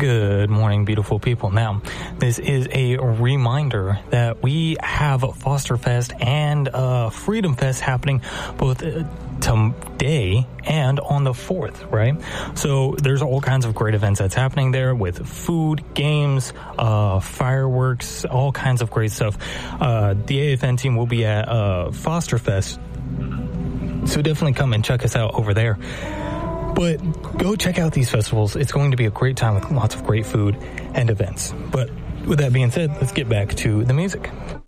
Good morning, beautiful people. Now, this is a reminder that we have Foster Fest and Freedom Fest happening both today and on the 4th, right? So there's all kinds of great events that's happening there with food, games, fireworks, all kinds of great stuff. The AFN team will be at Foster Fest, so definitely come and check us out over there. But go check out these festivals. It's going to be a great time with lots of great food and events. But with that being said, let's get back to the music.